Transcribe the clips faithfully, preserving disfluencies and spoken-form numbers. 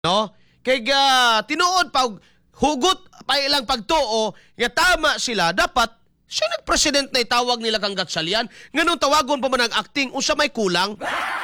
No? Kay uh, tinuod pag hugot pa ilang pagtuo nga tama sila dapat siya nagpresident na itawag nila kang Gatchalian. Nganong tawagon pa man ang acting unsa may kulang?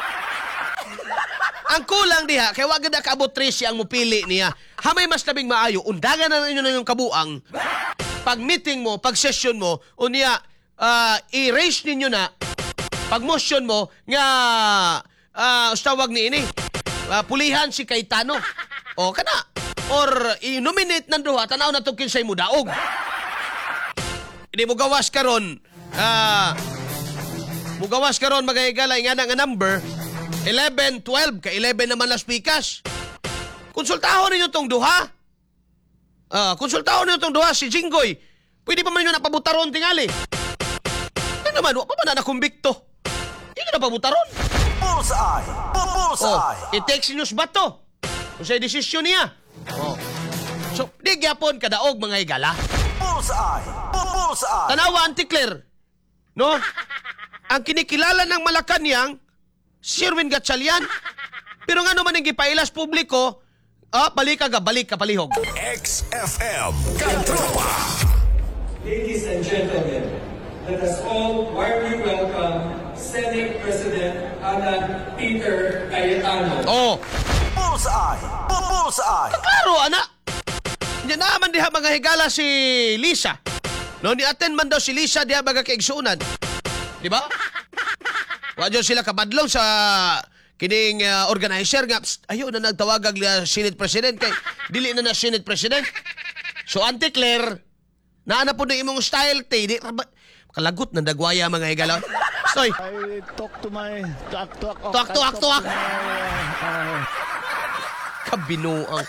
Ang kulang diha kay wag gid kaabot Tracy ang mupili niya. Hamay mas labing maayo undagan na ninyo na yung kabuang. Pag meeting mo, pag session mo, unya uh, i-raise ninyo na pag motion mo nga uh, tawag ni ini uh, pulihan si Cayetano. O kana or i-nominate ng duha tanaw na tugkin say mudaog. Hindi mo gawas karon. Ah, uh, mo gawas karon magahigala nga nga number eleven, twelve ka eleven naman las pikas. Konsultahon ninyo tong duha. Ah, uh, konsultahon ninyo tong duha si Jinggoy. Pwede pa man niyo napabutaron tingali. Ano naman wa pa man na kumbikto. Hindi na pabutaron. Bullseye! Bullseye! Oh, i-text news ba to? Kung sa'y desisyon niya. Oh. So, di gyapon kadaog mga higala. Bullseye! Bullseye! Tanawa, Auntie Claire. No? Ang kinikilala ng Malacanang, si Sherwin Gatchalian. Pero nga naman yung gipailas publiko, ah, balik ka ga, balik ka palihog. X F M Katropa! Ladies and gentlemen, let us all warmly welcome Senate President Ana Peter Cayetano. Oh. Bullseye! Bullseye! Klaro, anak. Hindi naman diha mga higala si Lisa. No, ni-attend man daw si Lisa diha baga kaigsuunan. Di ba? Wadyo sila kabadlong sa kining uh, organizer nga, pst, ayaw na nagtawagag uh, Senate President kay dili na na Senate President. So, Auntie Claire, naana po na imong style, te, di, kalagot na dagwaya mga higala. Stoy. I talk to my tuak tuak Tuak, tuak, tuak. my, uh, Kabinuang.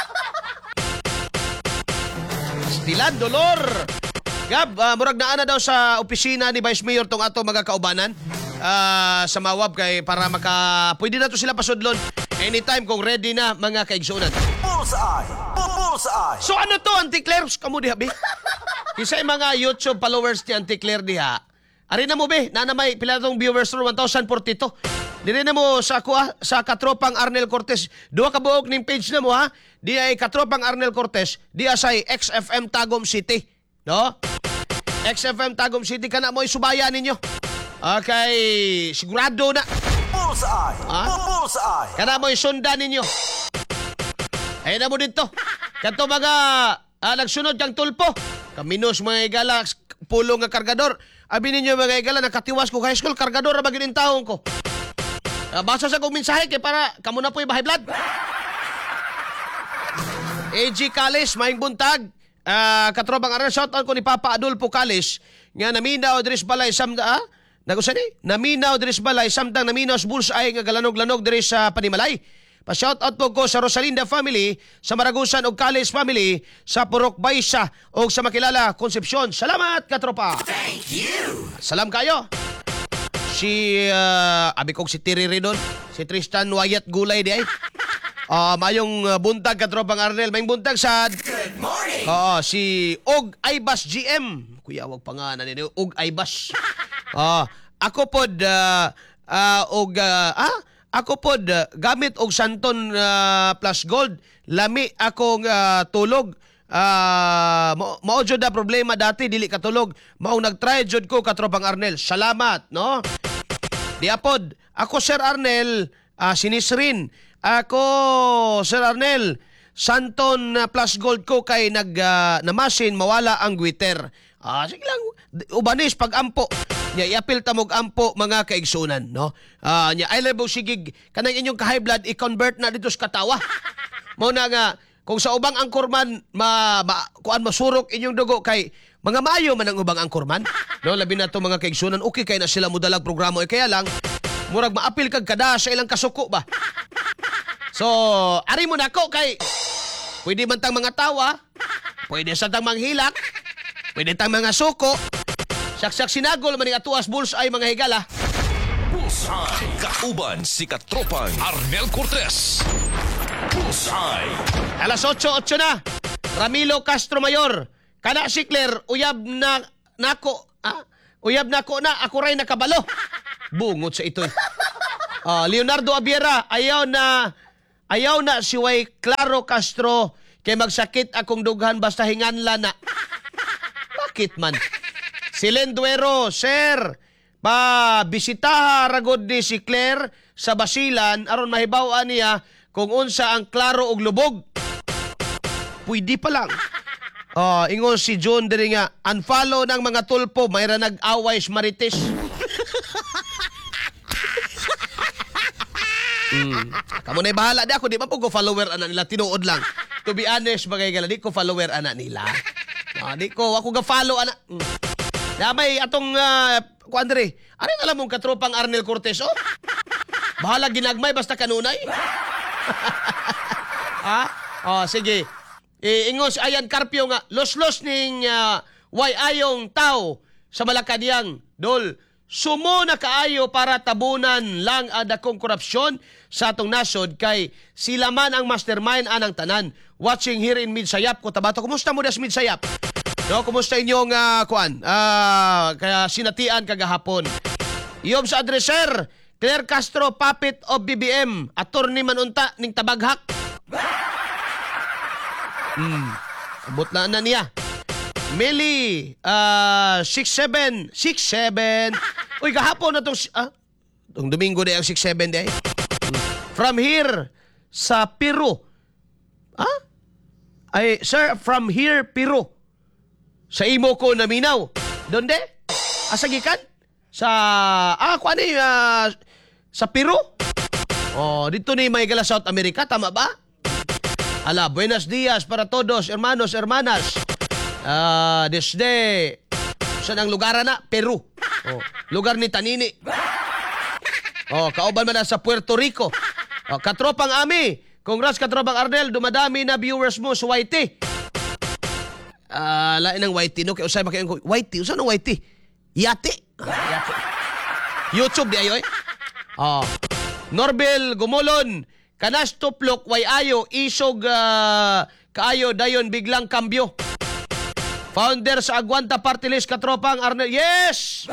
Stilan, dolor. Gab, uh, murag na ana daw sa opisina ni Vice Mayor tong ato mga kaubanan uh, sa Mawab kay para maka pwede na to sila pasudlon anytime kung ready na mga kaigsunan. Bullseye! Bullseye! So ano to, Auntie Claire? Kamu diha, be? Isa yung mga YouTube followers ni Auntie Claire diha. Ari na mo, be? Na na may pila tong viewers ro one thousand forty-two. Dili na mo sa kuha, sa Katropang Arnel Cortez. Duha ka buok ning page na mo, ha? Di ay Katropang Arnel Cortez, di asay X F M Tagum City. No? X F M Tagum City ka na mo isubaya ninyo. Okay, sigurado na. Bullseye! Ah? Bullseye! Kana mo isundan ninyo. Ayun na mo dito. Kanto mga ah, nagsunod kang tulpo. Kaminos mga igala, pulong nga kargador. Abi ninyo mga igala, nakatiwas ko high school, kargador na magiging taong ko. Uh, basa sa kong mensahe kay para kamo na po yung bahay blood. A G Calis, maing buntag. Uh, katrobang aral, shout out ko ni Papa Adolfo Calis. Nga naminaw dres balay samda, ah? Nagusa ni? Naminaw dres balay samdang naminaw sa bullseye nga galanog-lanog dres sa Panimalay. Pa-shout out po ko sa Rosalinda family, sa Maragusan o Calis family, sa Purok Baysa o sa makilala Concepcion. Salamat, katropa! Thank you! Salam kayo! Si, uh, abi kong si Tiriri doon. Si Tristan Wyatt Gulay di ay. Uh, mayong uh, buntag katropang Arnel. Mayong buntag sa... Good morning! Uh, si Og Aybas G M. Kuya, wag pa nga na nito. Og Aybas. Uh, ako pod... Uh, uh, og... Uh, ah? Ako pod uh, gamit og Santon uh, plus gold. Lami akong uh, tulog. Ah, uh, mao jud na problema dati dili katulog. Mao nagtry jud ko katropang Arnel. Salamat, no? Diapod, ako Sir Arnel, uh, sinisrin. Ako Sir Arnel, Santon uh, plus gold ko kay nag uh, namasin mawala ang gwitter. Ah, uh, sige lang. Ubanis pag ampo. Nya iapil ta mog ampo mga kaigsunan, no? Ah, uh, nya I love sigig kanang inyong ka-high blood i-convert na dito sa katawa. Mao na nga kung sa ubang angkorman ma, ma kuan masurok inyong dugo kay mga maayo man ang ubang angkorman. No, labi na to mga kaigsunan, okay kay na sila modalag programa eh, kaya lang murag maapil kag kada sa ilang kasuko ba. So, ari mo nako kay pwede man tang mga tawa, pwede sa tang manghilak, pwede tang mga suko. Saksak sinagol man ni atuas bullseye mga higala. Bullseye! Kauban si Katropang Arnel Cortez. Bullseye! Alas otso otso na. Ramilo Castro Mayor. Kana si Claire, uyab na nako. Ah, uyab nako na. Ako ray nakabalo. Bungot sa ito. Uh, Leonardo Abiera, ayaw na Ayaw na si Way Claro Castro kay magsakit akong dughan basta hinganla na. Bakit man? Si Lenduero, sir, pa bisitaha ragod ni si Claire sa Basilan aron mahibaw-an niya kung unsa ang klaro og lubog. Pwede pa lang. Oh, ingon si John diri nga unfollow ng mga tulpo mayra nag-away sa Marites. mm. Kamu na bahala di ako di man po ko follower ana nila tinuod lang. To be honest bagay gala di ko follower ana nila. Ah, di ko ako ga follow ana. Mm. Damay atong uh, ku Andre, ano alam mong katropang Arnel Cortez oh? Bahala ginagmay basta kanunay. Ha? Oh, sige. E, ingon si Ayan Carpio nga, los-los ning uh, way ayong tao sa Malacanang. Dol, sumo na kaayo para tabunan lang ang dakong korupsyon sa atong nasod kay sila man ang mastermind anang tanan. Watching here in Midsayap, Cotabato. Kumusta mo das Midsayap? No, kumusta inyong uh, kuan? Uh, kaya sinatian kagahapon. Iyom sa adreser, Claire Castro, puppet of B B M, attorney manunta ning tabaghak. Hmm, abot na na niya. Meli, uh, six seven, six seven. Uy, kahapon na itong, ah, itong Domingo na yung six seven day. Hmm. From here, sa Peru. Ah? Ay, sir, from here, Peru. Sa imo ko naminaw. Donde? Asagikan? Sa, ah, kung ano yung, uh, sa Peru? Oh, dito ni may gala South America, tama ba? Ala, buenos días para todos, hermanos, hermanas. Ah, uh, desde, saan ang lugar na? Peru. Oh, lugar ni Tanini. Oh, kauban man na sa Puerto Rico. Oh, katropang Ami. Congrats katropang Arnel, dumadami na viewers mo sa Y T. Ah, uh, lain ng Y T no kay usay makayon ko. Y T, usa no Y T? Yate. Ah, yate. YouTube di ayo eh. Oh. Norbel Gumolon, kanas tuplok way ayo isog uh, kaayo dayon biglang kambyo. Founder sa Aguanta Party List katropang Arnel. Yes!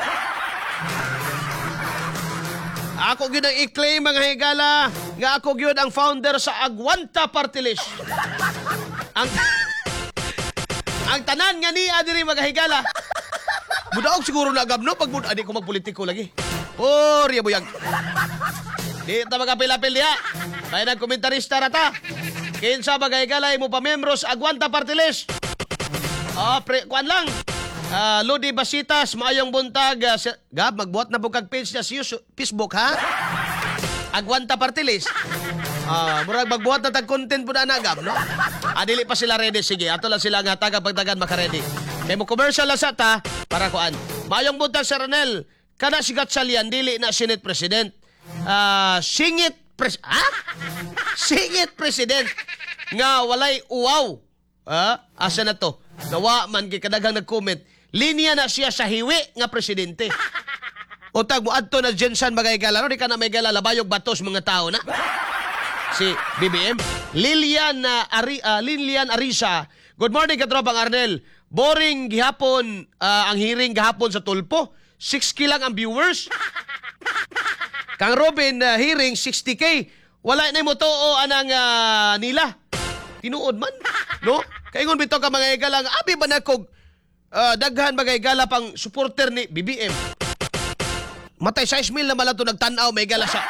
Ako gyud ang i-claim mga higala nga ako gyud ang founder sa Aguanta Party List. Ang Ang tanan nga ni adiri mga higala. Mudaog siguro na agab no pag mud adi ko magpolitiko lagi. Por ya buyag. Di ta magapil-apil diha. Kaya nagkomentarista rata. Kinsa mga higala mo pa membro sa Aguanta Party List. Ah, pre, kuan lang. Uh, Lodi Basitas, maayong buntag. Uh, si, Gab, magbuhat na po kag page niya sa Facebook, ha? Aguanta Party List. Uh, murag magbuhat na tag-content po na na, Gab, no? Adili pa sila ready. Sige, ato lang sila nga taga-pagtagan makaready. Kaya mo commercial lang sa ta, para kuan. Maayong buntag sa Ranel. Kana si Gatchalian, dili na Senate President. Uh, singit pres... Ha? Singit President. Nga walay uwaw. Ha? Asa na to? Nawa man kay kadaghang nag-comment. Linya na siya sa hiwi nga presidente. O tag mo adto na Jensen bagay galaro di ka na may galala bayog batos mga tao na. Si B B M Lilian uh, Ari uh, Lilian Arisa. Good morning katropang Arnel. Boring gihapon uh, ang hearing gahapon sa Tulpo. six K lang ang viewers. Kang Robin uh, hearing sixty K. Wala na mo too anang uh, nila. Tinuod man, no? Kaingon bitaw ka mga igala nga abi ba na kog uh, daghan mga igala pang supporter ni B B M. Matay six mil na malato nagtan-aw may igala sa.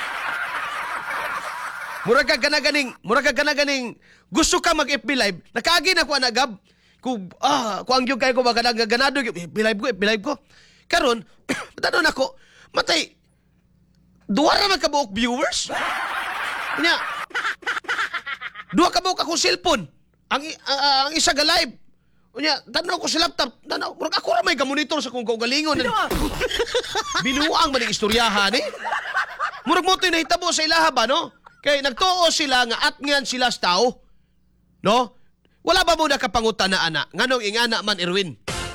Murag ka ganaganing, murag ka ganaganing gusto ka mag-F B live, nakaagi na ko anagab. Kung ah, kung ang gyud kay ko ba ganag ganado F B live ko, F B live ko. Karon, tanaw nako, matay duwa ra man ka buok viewers. Nya. Duha ka buok ako cellphone. Ang uh, ang isa ga live. Unya, tanaw ko sa laptop. Tanaw, murag ako ra may ga-monitor sa kung kaugalingon. Binuang man ang istoryahan eh. Murag mo to'y nahitabo sa ilaha ba, no? Kay nagtuo sila nga atngan sila sa tao. No? Wala ba mo nakapangutan na ana? Nganong ingana man Erwin?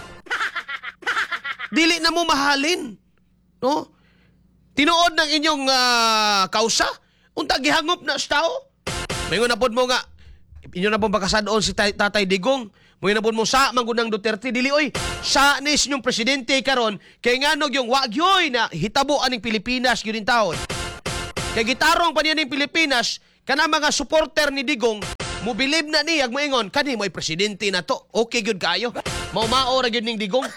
Dili na mo mahalin. No? Tinuod ng inyong uh, kausa? Unta gihangop na sa tao? Mayroon na po mo nga, inyo na po bakasadoon si Tatay Digong. Mayroon na po mo sa Mangunang Duterte. Dili, oy, sa nis yung presidente karon kay nga nog yung wagyoy na hitabo aning Pilipinas yun taon. Kay gitarong pa niya ng Pilipinas, kana mga supporter ni Digong mobilib na niya moingon kani mo'y presidente na to. Okay gyud kayo. Maumao ra gyud ning Digong.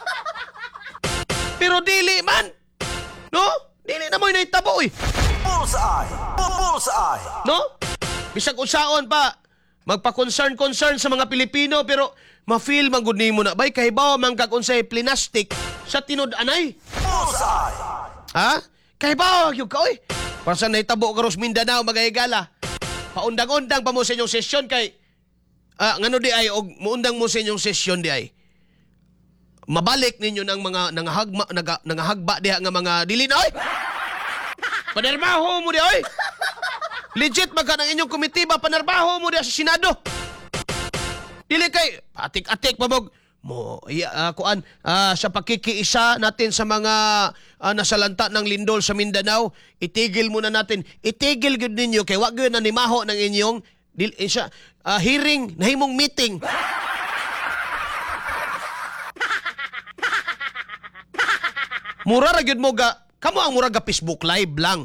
Pero dili man. No? Dili na mo'y nahitabo eh. Bullseye! Bullseye! No? Bisag unsaon pa magpa-concern-concern sa mga Pilipino pero ma-feel man gud nimo na bay kahibaw man kag unsay plinastic sa tinud-anay. Bullseye! Ha? Kahibaw gyud ka oy. Para sa nahitabo karos Mindanao magahigala. Paundang-undang pa mo sa inyong sesyon kay ah, ngano di ay og muundang mo sa inyong sesyon di ay mabalik ninyo ng mga nangahagma naga, nangahagba diha nga mga dili na oy. Panarbaho mo di oy. Legit magka ng inyong komitiba panarbaho mo diha sa Senado. Dili kay atik-atik pabog mo iya uh, kuan uh, sa pakikiisa natin sa mga uh, nasalanta ng lindol sa Mindanao, itigil muna natin. Itigil gud ninyo kay wa gyud na nimaho ng inyong dil, eh, siya, uh, hearing, nahimong meeting. Mura ra gyud mo ga kamo ang mura ga Facebook live lang.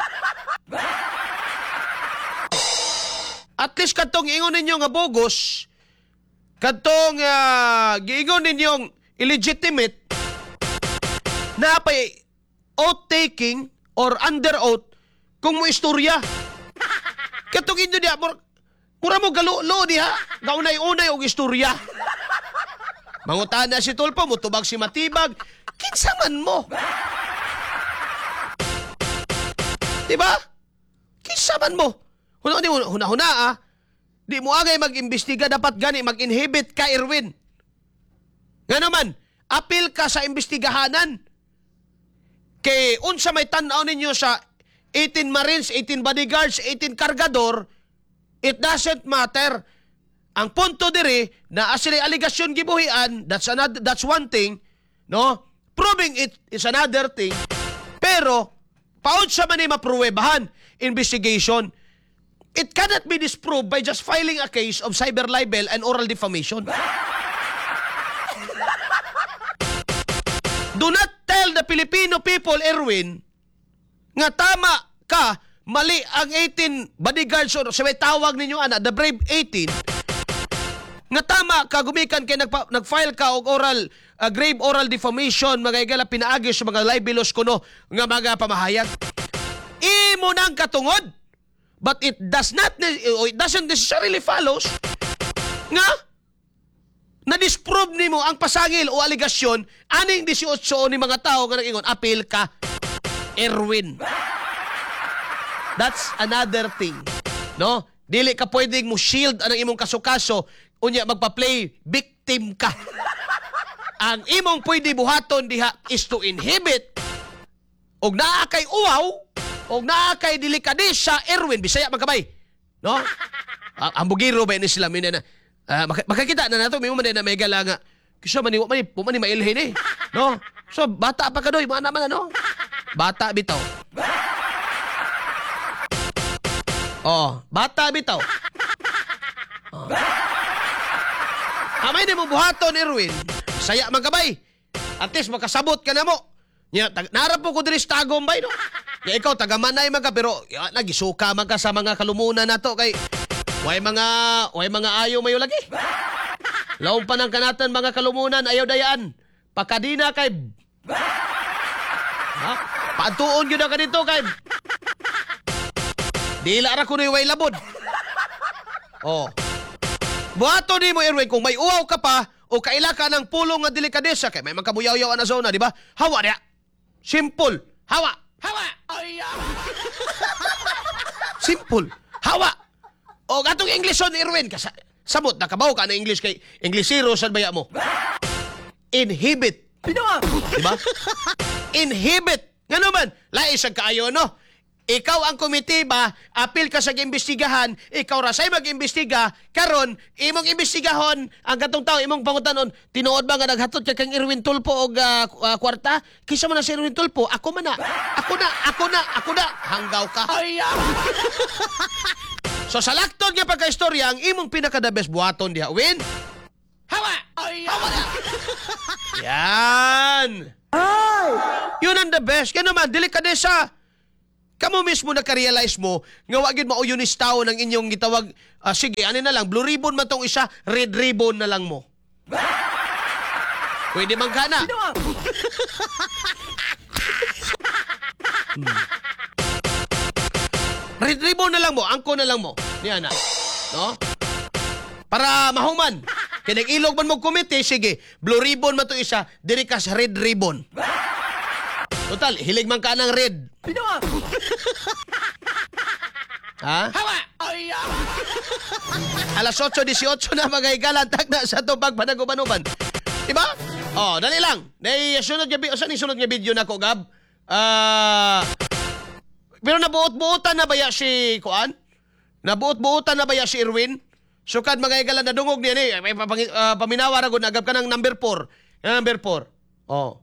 At least katong ingon ninyo nga bogus, katong uh, giingon ninyong illegitimate na pa'y oath-taking or under oath kung mo istorya. Katong inyo diha, mura, mura mo galulo diha, gaunay-unay og istorya. Mangutan na si Tulpo, mutubag si Matibag, kinsa man mo. Diba? Kinsa man mo. Huna-huna, huna-huna ah. Di mo agay mag-imbestiga, dapat gani mag-inhibit ka, Erwin. Nga naman, apil ka sa imbestigahanan. Kay unsa may tan-aw ninyo sa eighteen Marines, eighteen bodyguards, eighteen kargador, it doesn't matter. Ang punto diri na asili aligasyon gibuhian, that's another, that's one thing, no? Proving it is another thing. Pero paud sa man ni mapruwebahan investigation. It cannot be disproved by just filing a case of cyber libel and oral defamation. Do not tell the Filipino people, Erwin, nga tama ka, mali ang eighteen bodyguards or sa may tawag ninyo, ana, the brave eighteen, nga tama ka, gumikan kay nagpa, nag-file ka og oral, uh, grave oral defamation, mga igala pinaagi sa mga libelous kuno, nga mga pamahayag. Imo nang katungod. But it does not, it doesn't necessarily follows nga na-disprove nimo ang pasangil o aligasyon aning eighteen ni mga tao nga nag-ingon, apil ka, Erwin. That's another thing. No? Dili ka pwedeng mo shield anang imong kaso-kaso, unya magpa-play victim ka. Ang imong pwede buhaton diha is to inhibit og naa kay uwaw o naa kay delikadesa, Erwin, Bisaya magkabay. No? Ang bugiro ba ni sila mina na uh, mak- makakita na nato may mo na may gala nga. Kiso man ni man mo man mailhin eh. No? So bata pa kadoy, mana man ano? Bata bitaw. Oh, bata bitaw. Oh. Amay ni mo buhaton, Erwin. Bisaya magkabay. At least makasabot ka na mo. Nya, tag- narap po ko diri sa tagombay, no? Ya, ikaw, taga-manay man ka, pero ya, nagisuka man ka sa mga kalumunan na to, kay way mga, way mga ayaw mayo lagi. Laong pa ng kanatan mga kalumunan, ayaw dayaan. Pakadina kay... Ha? Paantuon yun na ganito kay... Dila ra ko na way labod. Oh. Buhato di mo, Erwin, kung may uwaw ka pa, o kaila ka ng pulong nga delikadesa, kay may magkabuyaw-yaw na zona, di ba? Hawa niya. Simple. Hawa. Hawa. Ay, simple. Hawa. O gatong English on, Erwin. Kasa, samot, nakabaw ka na English kay Englishero, saan baya mo? Inhibit. Pinawa. Diba? Inhibit. Nga naman, lais ang kaayo, no? Ikaw ang komitiba, apil ka sa imbestigahan, ikaw rasay mag-imbestiga, karon imong imbestigahon, ang katong tao, imong pangutanon, tinuod ba nga naghatod ka kang Erwin Tulpo og uh, uh, kwarta? Kisa man na si Erwin Tulpo, ako man na, ako na, ako na, ako na, hanggaw ka. So sa laktod nga pagka-istorya, ang imong pinaka-the best buhaton diha, win? Hawa! Hawa na! Yan! Yun ang the best. Kaya naman, delikadesa. kamo mismo nakarealize mo nga wa gyud mao yun is tao ng inyong gitawag, ah, sige, ano na lang, blue ribbon man tong isa, red ribbon na lang mo. Pwede man ka na. Hmm. Red ribbon na lang mo, angko na lang mo. Niya na. No? Para mahuman. Kaya nag-ilog man mo komite, sige, blue ribbon man to isa, diri ka sa red ribbon. Total, hilig man ka ng red. Ha? Hawa! Alas eight eighteen na mga igalantak na sa itong pagpanagubanuban. Diba? Oh, dali lang. Dahil sunod nga, saan yung sunod nga video na ko, Gab? Ah... pero nabuot-buotan na ba ya si Kuan? Nabuot-buotan na ba ya si Irwin? Sukad mga igalan na dungog niya ni. May papang- uh, paminawara ko, nagab ka ng number four. Yan number four. Oh.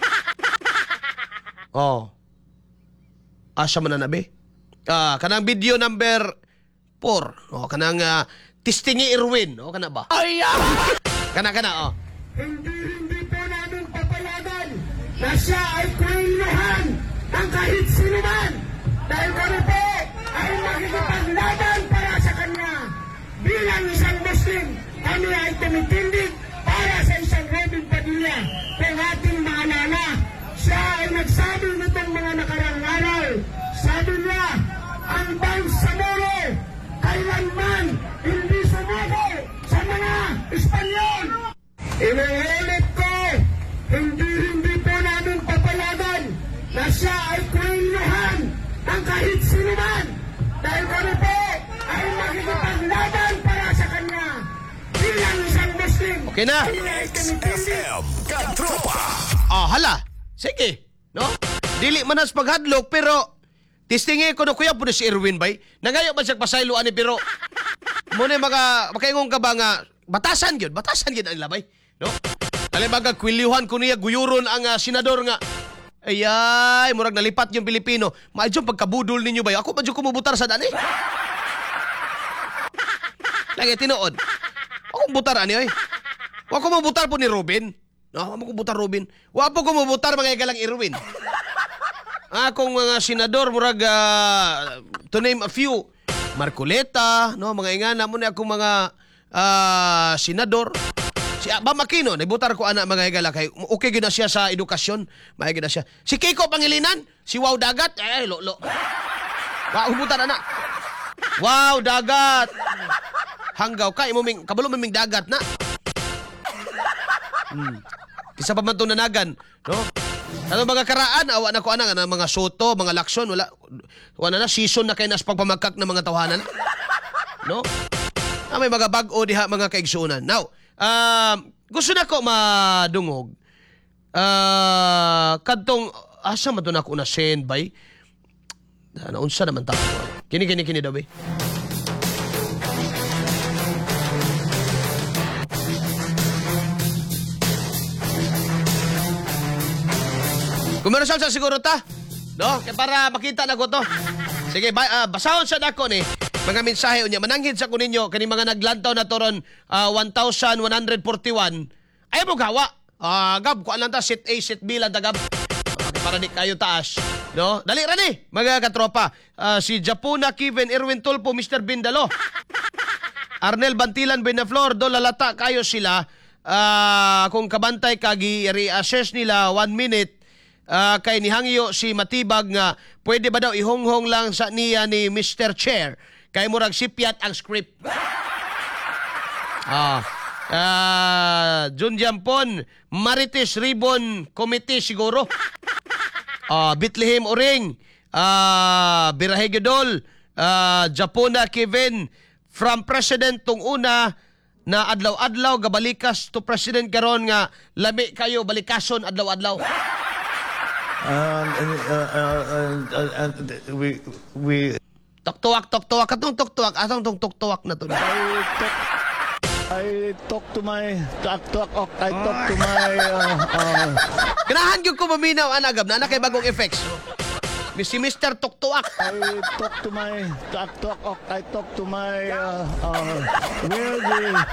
Oh. Asa man na nabi? Ah, kanang video number four. Oh, kanang uh, testingi Irwin. Oh, kana ba? Ay! Kana, kana, oh. Hindi, hindi po namin papayagan na siya ay kuinuhan ng kahit sino man. Dahil kami po ay makikipaglaban para sa kanya. Bilang isang Muslim, kami ay tumitindig para sa isang Robin Padilla. Kung ating maalala, siya ay nagsabi nitong mga nakarang araw. Sabi niya, ang Bangsamoro kailanman hindi sumuko sa mga Espanyol. Inuulit ko, hindi hindi po namin papayagan na siya ay kuinuhan ng kahit sino man. Dahil kami po ay makikipaglaban para sa kanya. Bilang isang Muslim, Okay na. kami ay tumitindig. Katropa. Ah, hala. Sige. No? Dili man as paghadlok, pero tistingi ko na kuya po na si Irwin bay. Nangayo ba siya pasayloan ni pero muna mga makaingong ka ba nga batasan yun. Batasan yun ang labay. No? Talibaga, kwilyuhan ko niya, guyuron ang uh, senador nga. Ayay, murag nalipat yung Pilipino. Maadyo pagkabudol ninyo ba? Ako madyo kumubutar sa dani. Lagi, tinuod. Ako butar ani, oy. Wa ko mabutar po ni Robin. No, wa ko butar Robin. Wa po ko mabutar mga igalang Irwin. Akong mga senador, murag, uh, to name a few, Marcoleta, no, mga ingana mo na akong mga uh, senador. Si Abam Aquino, nabutar ko anak mga igala kay okay gyud na siya sa edukasyon, maayos gyud na siya. Si Kiko Pangilinan, si Wow Dagat, ay lolo. Wa hubutan ana. Wow Dagat. Hanggaw kay mo ming kabalo ming dagat na. Hmm. Kisa pa man to nanagan, no? Ano mga karaan, awa na ko ana nga mga Soto, mga Lacson, wala wala na season na kay nas pagpamagkak ng mga tawhanan. No? Ah, may mga bag-o diha mga kaigsuonan. Now, Um, gusto na ko madungog. Uh, kadtong asa man to na ako na send by. Naunsa naman ta. Kini kini kini daw bay. Kumarsal sa siguro ta. No, kaya para makita na ko to. Sige, ba, uh, basahon sa dako ni. Mga mensahe unya mananghid sa kuninyo kani mga naglantaw na toron uh, one thousand one hundred forty-one. Ay mo gawa. Ah, uh, gab ko lang ta sit A sit B lang ta gab. Para di kayo taas, no? Dali ra ni mga katropa. Uh, si Japuna Kevin Erwin Tulpo, Mister Bindalo. Arnel Bantilan Benaflor do lalata kayo sila. Uh, kung kabantay kagi i-assess nila one minute. Uh, kay nihangyo si Matibag nga pwede ba daw ihonghong lang sa niya ni Mister Chair. Kay murag sipyat ang script. Ah, ah, Jun Jampon, Marites Ribbon Committee siguro. Ah, Bethlehem Uring, ah, Birahe Gedol, ah, Japona Kevin, from President tong una na adlaw-adlaw gabalikas to President karon nga lami kayo balikason adlaw-adlaw. Um, and, uh, uh, and, uh, and we we Tok-tuwak, tok-tuwak. Katong tok-tuwak. Atong tong tok-tuwak na to. I talk, I talk to my talk talk oh, I talk to my uh, uh, Kanahan yung ko maminaw anagab na kay bagong effects. Si Mister Tok-tuwak. I talk to my talk talk oh, I talk to my uh, uh, where the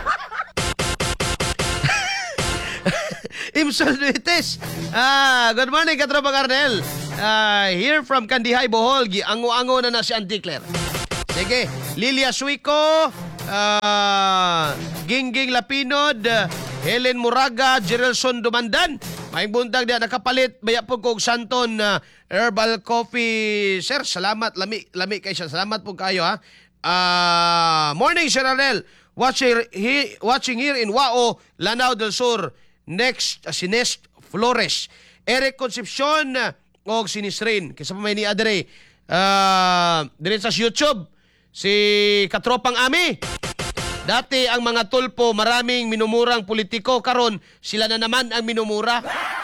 Imsol Duites. Ah, good morning, Katropa Carnel. Ah, here from Kandihay, Bohol. Ango-ango na na si Auntie Claire. Sige, Lilia Suico, ah, Gingging Lapinod, Helen Moraga, Jerelson Dumandan. May buntag dia nakapalit baya po kog Santon uh, Herbal Coffee. Sir, salamat. Lami, lami kay siya. Salamat po kayo ha. Uh, morning, Sir Arnel. Watching, he, watching here in Wao, Lanao del Sur. Next, uh, si Nest Flores. Eric Concepcion uh, o Sinisrin. Kaysa pa may ni Adre. Uh, Dire sa YouTube. Si Katropang Ami. Dati ang mga tulpo maraming minumurang politiko, karon sila na naman ang minumura.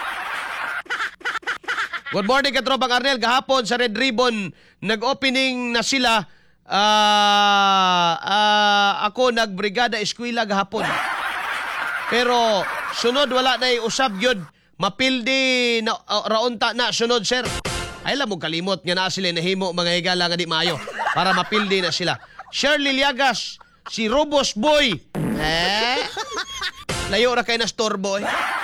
Good morning, Katropang Arnel. Gahapon sa Red Ribbon nag-opening na sila. Uh, uh, ako nagbrigada eskwela gahapon. Pero sunod wala na usab gyud. Mapildi na uh, raunta na sunod, sir. Ay lang mo kalimot nga na sila nahimo mga higala nga di maayo para mapildi na sila. Shirley Liagas, si Robos Boy. Eh? Layo ra kay na store boy.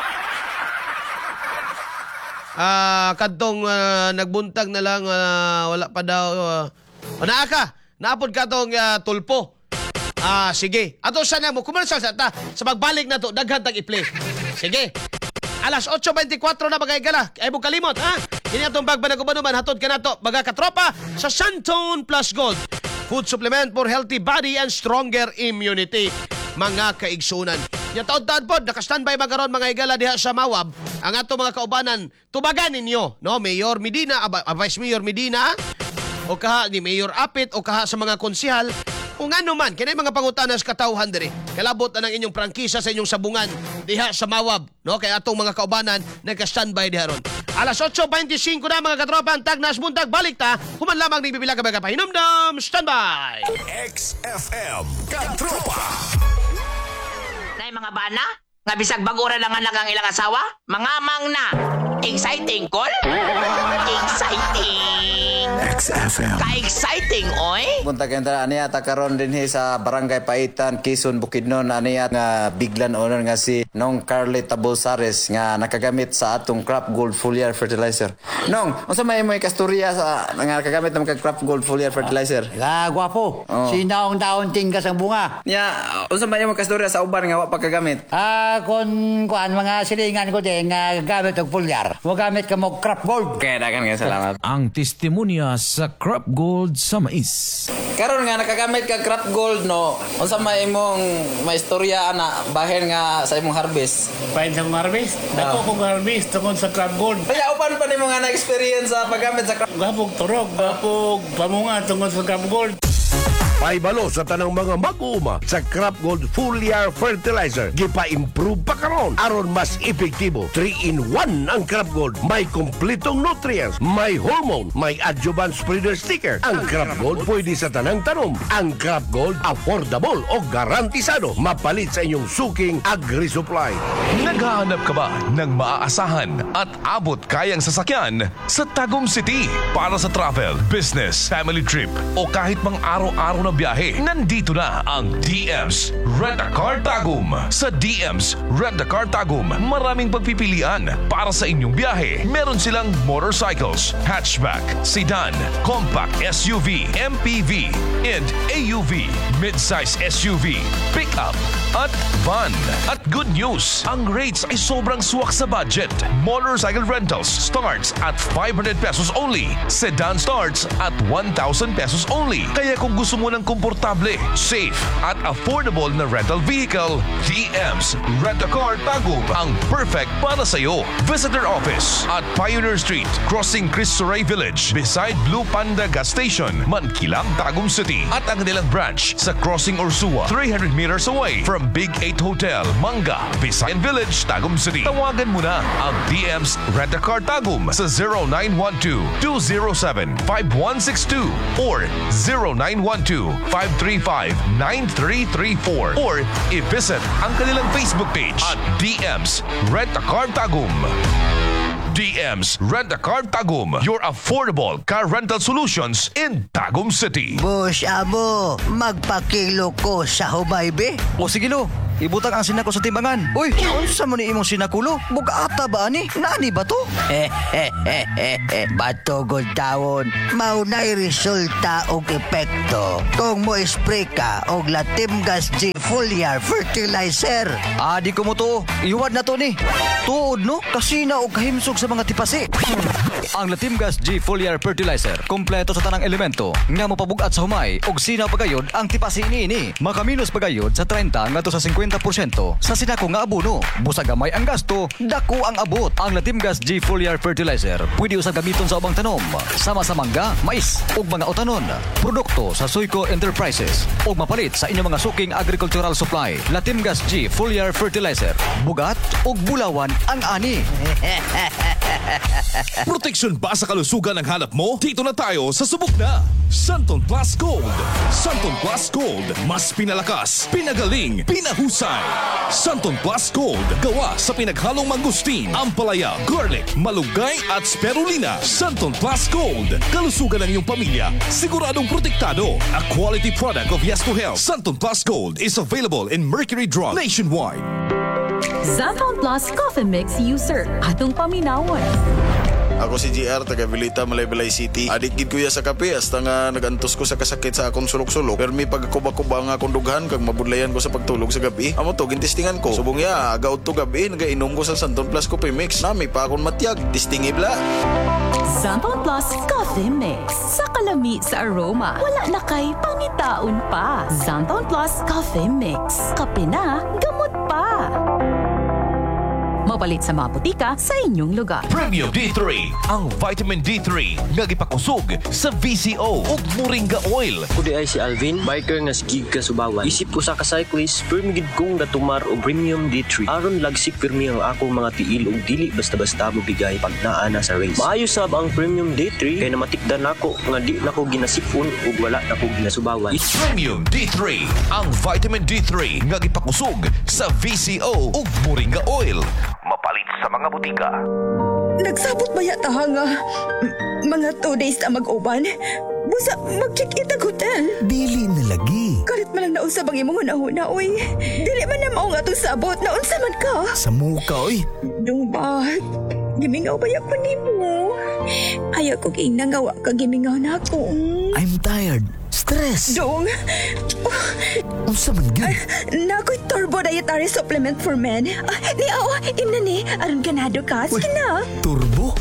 Ah, kadtong uh, nagbuntag na lang uh, wala pa daw. Uh, o naa ka? Naapod ka tong uh, tulpo. Ah, sige. Ato sana mo kumansal sa ta. Sa pagbalik na to, daghan tag i-play. Sige. Alas eight twenty-four na bagay gala. Ay mo kalimot, ha? Kini atong bagbanag-ubanuman hatod ka na to. Baga katropa sa Santon Plus Gold. Food supplement for healthy body and stronger immunity. Mga kaigsunan. Nya taod-taod pod naka-standby magaron mga igala diha sa Mawab. Ang ato mga kaubanan, tubagan ninyo, no? Mayor Medina, aba, Vice Mayor Medina, o kaha ni Mayor Apit, o kaha sa mga konsihal, kung ano man, kinay mga pangutanas katawhan diri. Kalabot na ng inyong prangkisa sa inyong sabungan diha sa Mawab, no? Kaya atong mga kaubanan nagka-standby diha ron. Alas eight twenty-five na mga katropa, ang tagnas buntag balik ta, human lamang ni bibilang ka mga pahinumdam, standby! X F M Katropa. Nay mga bana, nga bisag bagura lang ang lagang ilang asawa, mga mang na. Exciting, call? Exciting! X F M. Ka-exciting, oy! Punta kenta aniya ta karon dinhi sa Barangay Paitan, Quezon, Bukidnon, aniya nga biglan owner nga si Nong Carly Tabulsares nga nakagamit sa atong Crop Gold Foliar Fertilizer. Nong, unsa may mo kasturya sa nga nakagamit ng Crop Gold Foliar Fertilizer? Ah, gwapo. Oh. Sinaong daon tinggas ang bunga. Nya, unsa may mo kasturya sa uban nga wa pagkagamit? Ah, kon kuan mga silingan ko din nga gamit og foliar. Mo gamit ka mo crop gold. Kaya dagan nga salamat. Ang testimonya sa Crop Gold sa mais. Karon nga nakagamit ka Crop Gold no, unsa may imong maistorya ana bahin nga sa imong harvest? Pain sa harvest. Dako Ah. kong harvest tungod sa crab gold. Kaya upan pa nimo nga na-experience sa paggamit sa Crop Gapog turog, gapog pamunga tungod sa crab gold. Paibalo sa tanang mga mag-uuma sa Crop Gold Foliar Fertilizer. Gipa-improve pa karon aron mas epektibo. three in one ang Crop Gold. May kompletong nutrients, may hormone, may adjuvant spreader sticker. Ang Crop Gold pwede sa tanang tanom. Ang Crop Gold affordable o garantisado. Mapalit sa inyong suking agri-supply. Naghahanap ka ba ng maaasahan at abot kayang sasakyan sa Tagum City para sa travel, business, family trip o kahit mang araw-araw na biyahe? Nandito na ang D M's Rent-A-Car Tagum. Sa D M's Rent-A-Car Tagum, maraming pagpipilian para sa inyong biyahe. Meron silang motorcycles, hatchback, sedan, compact S U V, M P V, and A U V, mid-size S U V, pickup, at van. At good news, ang rates ay sobrang swak sa budget. Motorcycle rentals starts at five hundred pesos only. Sedan starts at one thousand pesos only. Kaya kung gusto mo ng komportable, safe, at affordable na rental vehicle, D M's Rent-A-Car Tagum ang perfect para sa'yo. Visit their office at Pioneer Street, crossing Cristo Rey Village, beside Blue Panda Gas Station, Mankilang, Tagum City. At ang nilang branch sa Crossing Ursua, three hundred meters away from Big eight Hotel, Manga, Visayan Village, Tagum City. Tawagan mo na ang D M's Rent-A-Car Tagum sa zero nine one two, two zero seven, five one six two or zero nine one two, five three five, nine three three four or i-visit ang kanilang Facebook page at D M's Rent-A-Car Tagum. D M's Rent-A-Car Tagum, your affordable car rental solutions in Tagum City. Boss Amo, magpakilo ko sa Humaybe. O sige lo, ibutang ang sinako sa timbangan. Uy, unsa mo ni imong sinakulo? Bugata ba ani? Nani ba to? Batugod tawon, maunay resulta og epekto kung mo spray ka og Latimgas G Foliar Fertilizer. Ah, di ko mo to. Iwad na to ni. Tuod no, kasi na og kahimsog sa mga tipasi. Ang Latimgas G Foliar Fertilizer, kompleto sa tanang elemento nga mopabugat sa humay og sinaw pagayod ang tipasi niini. Makaminos pagayod sa thirty ngadto sa fifty percent sa sinako nga abono. Busa gamay ang gasto, dako ang abot. Ang Latimgas G Foliar Fertilizer pwede usab gamiton sa ubang tanom, sama sa mangga, mais ug mga utanon. Produkto sa Soyco Enterprises ug mapalit sa inyong mga suking agricultural supply. Latimgas G Foliar Fertilizer, bugat ug bulawan ang ani. Proteksyon ba sa kalusugan ang hanap mo? Dito na tayo sa subok na Santon Plus Gold. Santon Plus Gold, mas pinalakas, pinagaling, pinahusay. Santon Plus Gold, gawa sa pinaghalong mangustin, ampalaya, garlic, malunggay at spirulina. Santon Plus Gold, kalusugan ng iyong pamilya, siguradong protektado. A quality product of Yes to Health. Santon Plus Gold is available in Mercury Drug nationwide. Santon Plus Coffee Mix User, atong paminawan. Ako si G R, taga Vilita, Malaybalay City. Adik gid kuya sa kape, hasta nga nagantos ko sa kasakit sa akong sulok-sulok. Pero may pagkuba-kuba nga akong dughan, kag mabudlayan ko sa pagtulog sa gabi. Amo to, gintistingan ko. Subong ya, agaw to gabi, nagainom ko sa Santon Plus Coffee Mix. Nami pa akong matiyag, tistingibla. Santon Plus Coffee Mix. Sa kalami sa aroma, wala na kay pangitaon pa. Santon Plus Coffee Mix. Kape na, gamot pa. Mapalit sa mga butika sa inyong lugar. Premium D three, ang vitamin D three nga gipakusog sa V C O ug Moringa Oil. Kudi ay si Alvin, biker nga sigig ka Subawan. Isip ko sa ka-cyclist, permigid kong natumar o Premium D three. Aron lagsik pirmi ang akong mga tiil ug dili basta-basta mo bigay pag naa na sa race. Maayo sab ang Premium D three kay namatikdan nako nga di nako ginasipon ug wala nako ginasubawan. Premium D three, ang vitamin D three nga gipakusog sa V C O ug Moringa Oil. Mapalit sa mga butika. Nagsabot ba yata nga mga two days na mag-uban? Busa mag-check-in ang hotel. Dili na lagi. Kalit man lang naunsa bang imong nahuna, oy. Dili man na mao nga itong sabot. Naunsa man ka. Sa muka, oy. Dong ba? Gimingaw ba yan ko ni mo? Ayaw ko king nangawa ka gimingaw na ako. I'm tired. Stress. Dong. Unsa man gyud? Nakoy turbo dietary supplement for men. Ah, ni awa, imna ni. Aron ganado ka. Sige na. Turbo?